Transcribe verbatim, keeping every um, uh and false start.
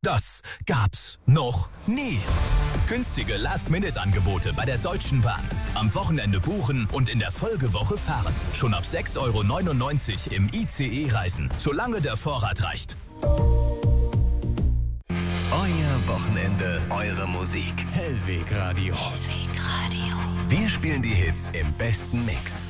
Das gab's noch nie. Günstige Last-Minute-Angebote bei der Deutschen Bahn. Am Wochenende buchen und in der Folgewoche fahren. Schon ab sechs Euro neunundneunzig im I C E reisen, solange der Vorrat reicht. Euer Wochenende, eure Musik. Hellweg Radio. Wir spielen die Hits im besten Mix.